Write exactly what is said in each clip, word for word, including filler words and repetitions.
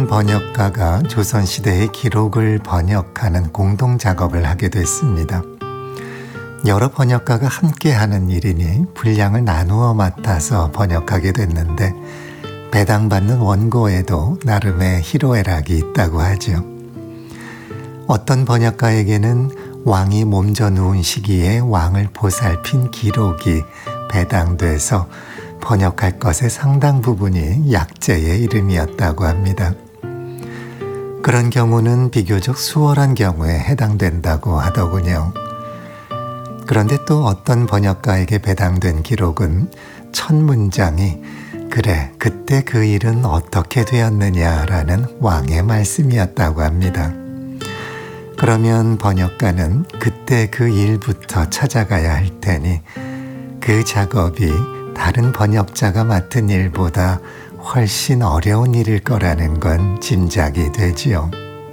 한 번역가가 조선시대의 기록을 번역하는 공동 작업을 하게 됐습니다. 여러 번역가가 함께 하는 일이니 분량을 나누어 맡아서 번역하게 됐는데 배당받는 원고에도 나름의 희로애락이 있다고 하죠. 어떤 번역가에게는 왕이 몸져 누운 시기에 왕을 보살핀 기록이 배당돼서 번역할 것의 상당 부분이 약재의 이름이었다고 합니다. 그런 경우는 비교적 수월한 경우에 해당된다고 하더군요. 그런데 또 어떤 번역가에게 배당된 기록은 첫 문장이 그래, 그때 그 일은 어떻게 되었느냐라는 왕의 말씀이었다고 합니다. 그러면 번역가는 그때 그 일부터 찾아가야 할 테니 그 작업이 다른 번역자가 맡은 일보다 훨씬 어려운 일일 거라는 건 짐작이 되지요.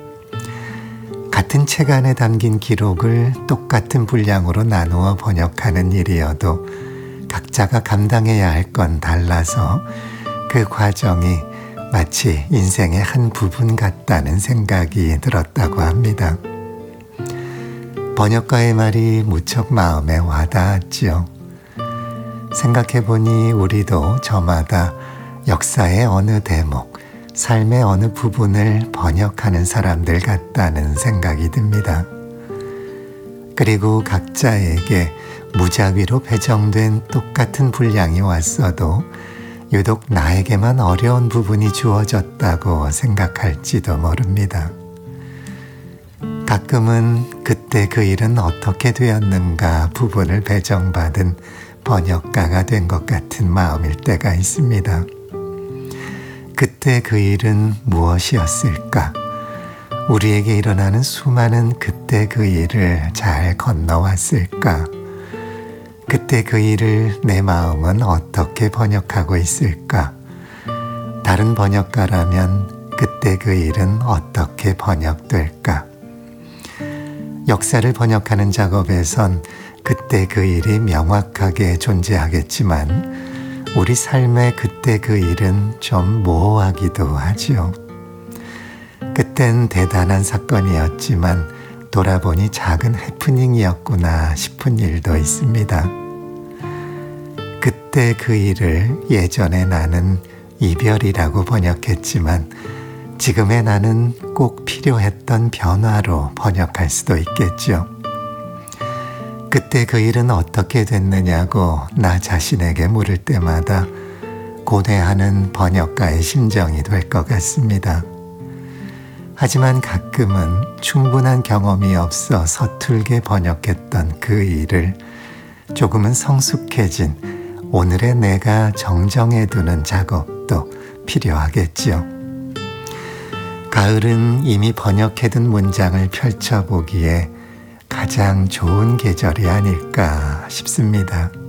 같은 책 안에 담긴 기록을 똑같은 분량으로 나누어 번역하는 일이어도 각자가 감당해야 할 건 달라서 그 과정이 마치 인생의 한 부분 같다는 생각이 들었다고 합니다. 번역가의 말이 무척 마음에 와닿았지요. 생각해보니 우리도 저마다 역사의 어느 대목, 삶의 어느 부분을 번역하는 사람들 같다는 생각이 듭니다. 그리고 각자에게 무작위로 배정된 똑같은 분량이 왔어도 유독 나에게만 어려운 부분이 주어졌다고 생각할지도 모릅니다. 가끔은 그때 그 일은 어떻게 되었는가 부분을 배정받은 번역가가 된 것 같은 마음일 때가 있습니다. 그때 그 일은 무엇이었을까? 우리에게 일어나는 수많은 그때 그 일을 잘 건너왔을까? 그때 그 일을 내 마음은 어떻게 번역하고 있을까? 다른 번역가라면 그때 그 일은 어떻게 번역될까? 역사를 번역하는 작업에선 그때 그 일이 명확하게 존재하겠지만 우리 삶의 그때 그 일은 좀 모호하기도 하지요. 그땐 대단한 사건이었지만 돌아보니 작은 해프닝이었구나 싶은 일도 있습니다. 그때 그 일을 예전에 나는 이별이라고 번역했지만 지금의 나는 꼭 필요했던 변화로 번역할 수도 있겠죠. 그때 그 일은 어떻게 됐느냐고 나 자신에게 물을 때마다 고뇌하는 번역가의 심정이 될 것 같습니다. 하지만 가끔은 충분한 경험이 없어 서툴게 번역했던 그 일을 조금은 성숙해진 오늘의 내가 정정해두는 작업도 필요하겠지요. 가을은 이미 번역해둔 문장을 펼쳐보기에 가장 좋은 계절이 아닐까 싶습니다.